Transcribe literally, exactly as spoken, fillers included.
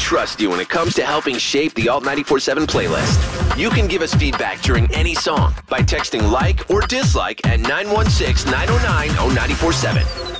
trust you when it comes to helping shape the Alt ninety-four point seven playlist. You can give us feedback during any song by texting like or dislike at nine one six, nine oh nine, oh nine four seven.